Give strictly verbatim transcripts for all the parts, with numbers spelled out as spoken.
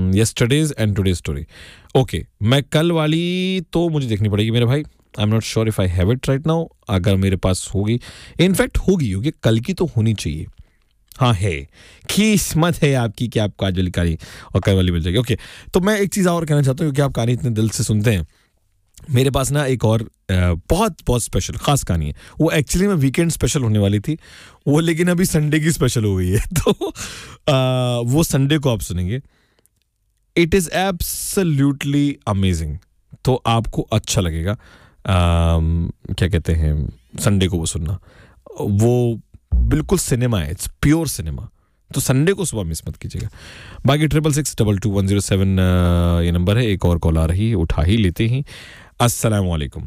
Yesterday's and today story. Okay, मैं कल वाली तो मुझे देखनी पड़ेगी मेरे भाई. I am not sure if I have it right now. अगर मेरे पास होगी, इनफैक्ट होगी, क्योंकि कल की तो होनी चाहिए. हाँ है, किस्मत है आपकी कि आपको आज वाली कहानी और कल वाली मिल जाएगी. ओके, तो मैं एक चीज़ और कहना चाहता हूँ, क्योंकि आप कहानी इतने दिल से सुनते हैं. मेरे पास ना एक और बहुत बहुत स्पेशल खास कहानी है. वो एक्चुअली में वीकेंड स्पेशल होने वाली थी वो, लेकिन अभी संडे की स्पेशल हो गई है. तो आ, वो संडे को आप सुनेंगे. It is absolutely amazing. तो आपको अच्छा लगेगा. आ, क्या कहते हैं, संडे को वो सुनना. वो बिल्कुल सिनेमा है, इट्स प्योर सिनेमा. तो संडे को सुबह मिस मत कीजिएगा. बाकी triple six double two one zero seven ये नंबर है. एक और कॉल आ रही है, उठा ही लेते हैं. अस्सलाम वालेकुम.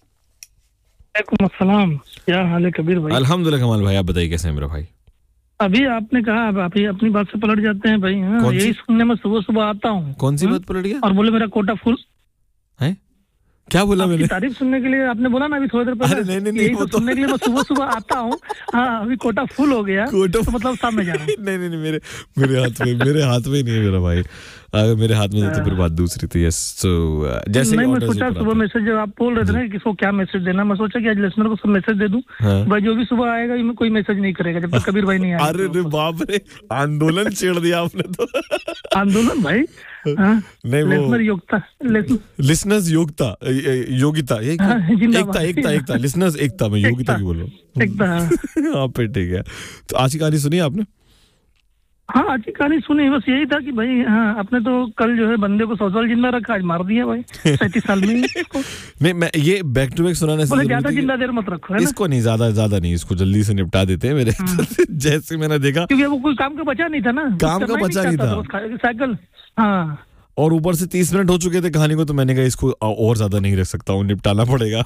वालेकुम अस्सलाम. क्या हाल है कबीर भाई? अल्हम्दुलिल्लाह कमाल भाई, आप बताइए कैसे हैं मेरा भाई? अभी आपने कहा, अब आप ही अपनी बात से पलट जाते हैं भाई. हाँ, यही सुनने में सुबह सुबह आता हूँ. कौन सी बात पलट गया? और बोले मेरा कोटा फुल है. क्या बोला मैंने? तारीफ सुनने के लिए आपने बोला ना अभी थोड़ी देर पहले. अरे नहीं नहीं नहीं, तो सुनने के लिए मैं सुबह सुबह आता हूँ. हाँ, अभी कोटा फुल हो गया. कोटा तो मतलब सामने में जा रहा हूँ. नहीं नहीं नहीं, मेरे मेरे हाथ में मेरे हाथ में नहीं है मेरा भाई. अगर मेरे हाथ में तो फिर बात दूसरी थी. यस, सो जैसे नहीं, मैं सोचा सुबह मैसेज जब आप बोल रहे थे ना किसको क्या मैसेज देना, मैं सोचा कि आज लिसनर को सब मैसेज दे दूं. भाई जो भी सुबह आएगा कोई मैसेज नहीं करेगा जब तक कबीर भाई नहीं आएगा. अरे रे बाप रे, आंदोलन छेड़ दिया आपने तो. आंदोलन भाई. हाँ, नहीं वो लिसनर योग्यता, लिसनर्स योग्यता, योगिता, एकता एकता एकता लिसनर्स एकता. मैं योगिता की बोल रहा हूँ. एकता. हाँ फिर ठीक है. तो आज की कहानी सुनी आपने? हाँ, आज की कहानी सुनी. बस यही था कि भाई हाँ, आपने तो कल जो है बंदे को सौ साल जिंदा रखा, आज मार दिया भाई सैंतीस साल में. नहीं, मैं ये बैक टू बैक सुनाने से ज्यादा जिंदा देर मत रखो. इसको नहीं, ज्यादा ज्यादा नहीं, इसको जल्दी से निपटा देते हैं मेरे. जैसे मैंने देखा, क्योंकि वो कोई काम का बचा नहीं था ना. काम का बचा नहीं था साइकिल. हाँ, और ऊपर से तीस मिनट हो चुके थे कहानी को. तो मैंने कहा इसको और ज्यादा नहीं रख सकता हूँ, निपटाना पड़ेगा.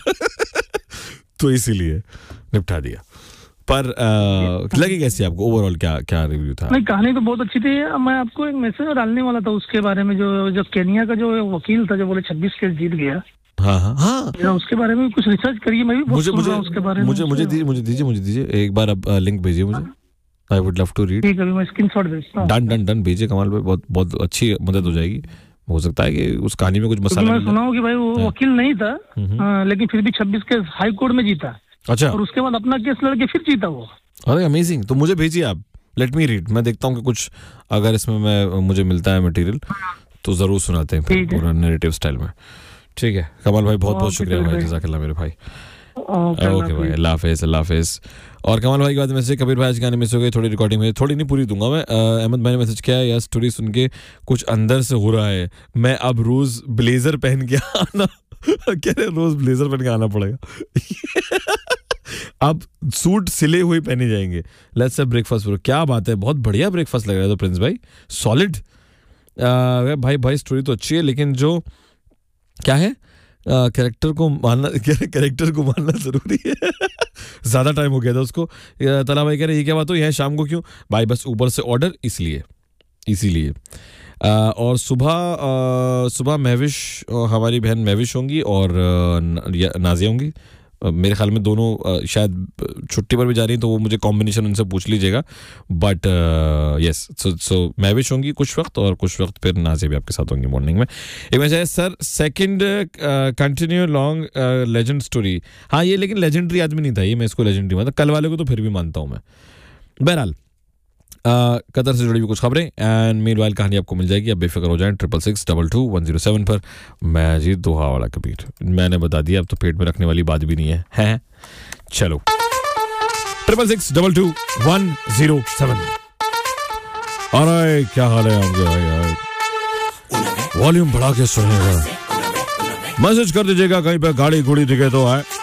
तो इसीलिए निपटा दिया. पर आ, लगी कैसी आपको ओवरऑल? क्या क्या रिव्यू था? नहीं, कहानी तो बहुत अच्छी थी. मैं आपको एक मैसेज डालने वाला था उसके बारे में, जो जो केनिया का जो वकील था जो बोले छब्बीस केस जीत गया. हाँ हाँ हाँ, उसके बारे में कुछ रिसर्च करिए. मैं भी बहुत मुझे मुझे उसके बारे में. मुझे मुझे दीजिए मुझे दीजिए मुझे दीजिए एक बार अब लिंक भेजिए मुझे. I would love to read. ठीक है, मैं स्क्रीनशॉट भेजता हूं. डन डन डन भेजिए कमाल भाई. बहुत बहुत अच्छी मदद हो जाएगी. हो सकता है कि उस कहानी में कुछ मसाला. मैं सुना हूं कि भाई वो वकील नहीं था, लेकिन फिर भी छब्बीस केस हाई कोर्ट में जीता. अच्छा. और उसके बाद अपना केस लड़के फिर जीता वो. अरे अमेजिंग. तो मुझे भेजिए आप. Let me read. मैं देखता हूँ कि कुछ अगर इसमें मैं मुझे मिलता है मटेरियल तो जरूर सुनाते हैं फिर पूरा नैरेटिव स्टाइल में. ठीक है कमाल भाई, बहुत बहुत शुक्रिया भाई. जज़ाकल्लाह मेरे भाई. ओके भाई, अल्लाह हाफिज़. अल्लाह हाफिज़. और कमाल भाई के बाद मैसेज, कबीर भाई आज गाने मिस हो गई, थोड़ी रिकॉर्डिंग में, थोड़ी नहीं पूरी दूंगा मैं. अहमद भाई ने मैसेज किया है, यार स्टोरी सुन के कुछ अंदर से हो रहा है. मैं अब रोज ब्लेजर पहन के आना कह रहे रोज ब्लेजर पहन के आना पड़ेगा. अब सूट सिले हुए पहने जाएंगे. Let's have breakfast bro. क्या बात है, बहुत बढ़िया ब्रेकफास्ट लग रहा है तो प्रिंस भाई. सॉलिड भाई. भाई स्टोरी तो अच्छी है, लेकिन जो क्या है कैरेक्टर को मानना कैरेक्टर को मानना जरूरी है. ज्यादा टाइम हो गया था उसको. तला भाई कह रहे ये क्या बात हो, यहाँ शाम को क्यों भाई? बस ऊबर से ऑर्डर, इसलिए इसीलिए और सुबह सुबह महविश, हमारी बहन महविश होंगी और नाजिया होंगी. मेरे ख्याल में दोनों शायद छुट्टी पर भी जा रही हैं, तो वो मुझे कॉम्बिनेशन उनसे पूछ लीजिएगा. बट यस, सो सो महविश होंगी कुछ वक्त और कुछ वक्त फिर नाज़िया भी आपके साथ होंगी मॉर्निंग में. एक मैसेज है, sir second continue long legend story. हाँ ये लेकिन लेजेंडरी आदमी नहीं था ये, मैं इसको लेजेंडरी मानता. कल वाले को तो फिर भी मानता हूँ मैं. बहरहाल कतर से जुड़ी हुई कुछ खबरें एंड मीनवाइल कहानी आपको मिल जाएगी. आप बेफिक्र हो जाएं. Triple six double two one zero seven पर. मैं जी दोहा वाला कबीर, मैंने बता दिया, अब तो पेट में रखने वाली बात भी नहीं है, है? चलो triple six double two one zero seven. अरे क्या हाल है आपके? वॉल्यूम बढ़ा के सुनिएगा. मैसेज कर दीजिएगा कहीं पे गाड़ी गुड़ी दिखे तो है.